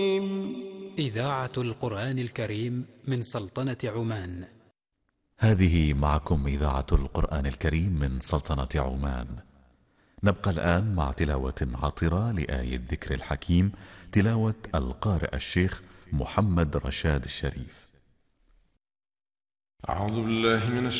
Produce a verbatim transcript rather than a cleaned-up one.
إذاعة القرآن الكريم من سلطنة عمان. هذه معكم إذاعة القرآن الكريم من سلطنة عمان. نبقى الآن مع تلاوة عطرة لآية الذكر الحكيم، تلاوة القارئ الشيخ محمد رشاد الشريف. أعوذ بالله من الشيطان